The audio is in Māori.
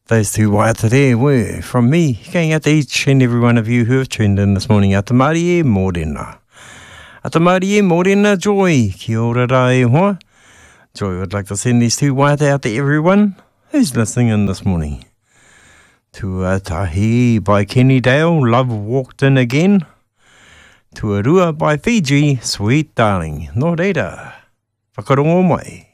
Those two waiata there were from me, going out to each and every one of you who have tuned in this morning. Ata Māori e Mōrena. Ata Māori e Mōrena, Joy. Kia ora rā e hoa. Joy would like to send these two waiata out to everyone who's listening in this morning. Tuatahi by Kenny Dale, Love Walked In Again. Tuarua by Fiji, Sweet Darling. Nō reira, whakarongo mai.